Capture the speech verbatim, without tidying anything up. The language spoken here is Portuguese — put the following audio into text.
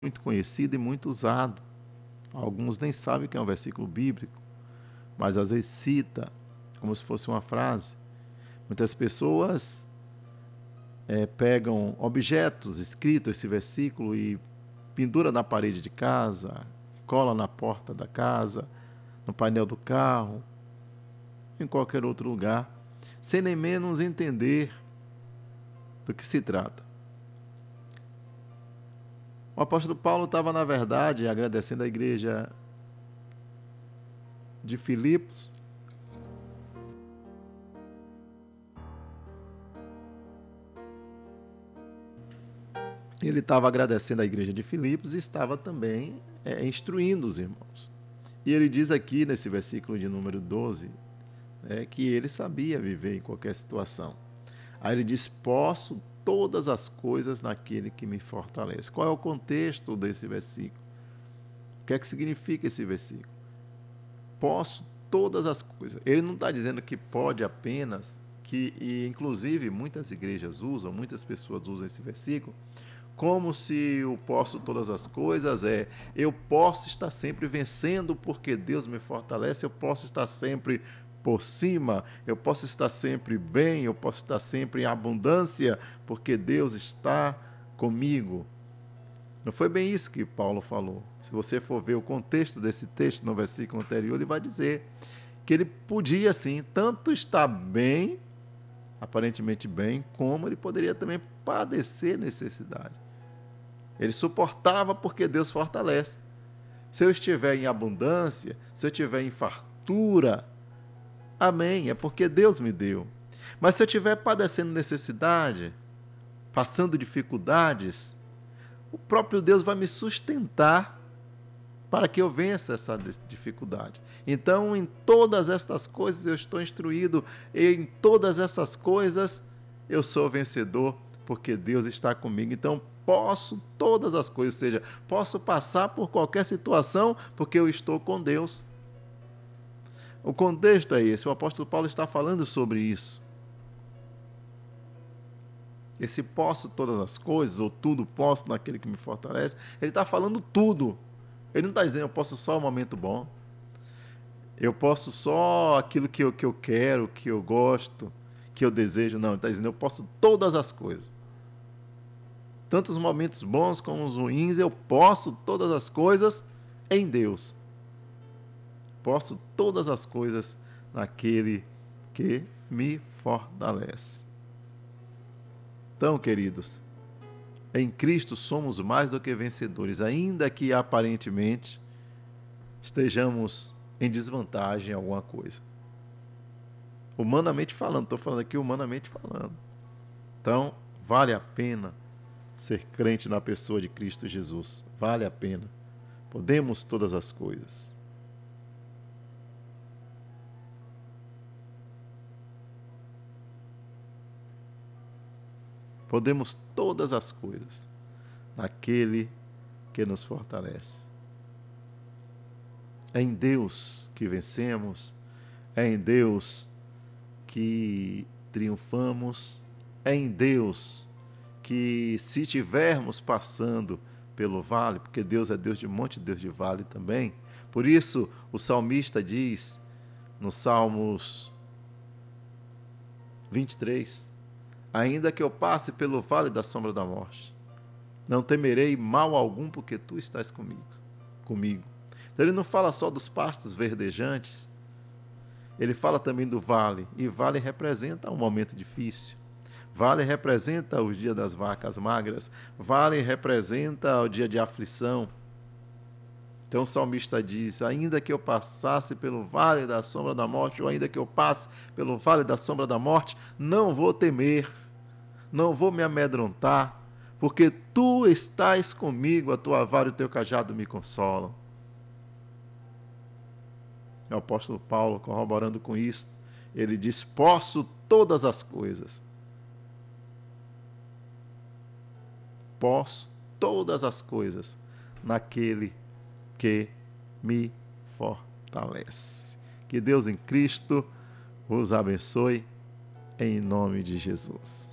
muito conhecido e muito usado. Alguns nem sabem que é um versículo bíblico, mas às vezes cita como se fosse uma frase. Muitas pessoas é, pegam objetos escritos esse versículo e pendura na parede de casa, cola na porta da casa, no painel do carro, em qualquer outro lugar, sem nem menos entender do que se trata. O apóstolo Paulo estava, na verdade, agradecendo a igreja de Filipos. Ele estava agradecendo a igreja de Filipos e estava também é, instruindo os irmãos. E ele diz aqui, nesse versículo de número doze, é, que ele sabia viver em qualquer situação. Aí ele diz, posso todas as coisas naquele que me fortalece. Qual é o contexto desse versículo? O que é que significa esse versículo? Posso todas as coisas. Ele não está dizendo que pode apenas, que e inclusive muitas igrejas usam, muitas pessoas usam esse versículo, como se o posso todas as coisas é eu posso estar sempre vencendo porque Deus me fortalece, eu posso estar sempre por cima, eu posso estar sempre bem, eu posso estar sempre em abundância porque Deus está comigo. Não foi bem isso que Paulo falou. Se você for ver o contexto desse texto no versículo anterior, ele vai dizer que ele podia sim tanto estar bem, aparentemente bem, como ele poderia também padecer necessidade. Ele suportava porque Deus fortalece. Se eu estiver em abundância, se eu estiver em fartura, amém, é porque Deus me deu. Mas se eu estiver padecendo necessidade, passando dificuldades, o próprio Deus vai me sustentar para que eu vença essa dificuldade. Então, em todas estas coisas eu estou instruído, e em todas essas coisas eu sou vencedor, porque Deus está comigo. Então, posso todas as coisas, ou seja, posso passar por qualquer situação, porque eu estou com Deus. O contexto é esse, o apóstolo Paulo está falando sobre isso. Esse posso todas as coisas, ou tudo posso naquele que me fortalece, ele está falando tudo. Ele não está dizendo eu posso só o momento bom, eu posso só aquilo que eu, que eu quero, que eu gosto, que eu desejo. Não, ele está dizendo eu posso todas as coisas. Tanto os momentos bons como os ruins, eu posso todas as coisas em Deus. Posso todas as coisas naquele que me fortalece. Então, queridos, em Cristo somos mais do que vencedores, ainda que aparentemente estejamos em desvantagem em alguma coisa. Humanamente falando, estou falando aqui humanamente falando. Então, vale a pena ser crente na pessoa de Cristo Jesus. Vale a pena. Podemos todas as coisas. Podemos todas as coisas naquele que nos fortalece. É em Deus que vencemos, é em Deus que triunfamos, é em Deus que, se estivermos passando pelo vale, porque Deus é Deus de monte, Deus de vale também, por isso o salmista diz no Salmos vinte e três, ainda que eu passe pelo vale da sombra da morte, não temerei mal algum, porque tu estás comigo. comigo. Então ele não fala só dos pastos verdejantes, ele fala também do vale, e vale representa um momento difícil. Vale representa o dia das vacas magras, vale representa o dia de aflição. Então o salmista diz, ainda que eu passasse pelo vale da sombra da morte, ou ainda que eu passe pelo vale da sombra da morte, não vou temer, não vou me amedrontar, porque tu estás comigo, a tua vara e o teu cajado me consolam. O apóstolo Paulo, corroborando com isso, ele diz, posso todas as coisas. Posso todas as coisas naquele que me fortalece. Que Deus em Cristo os abençoe, em nome de Jesus.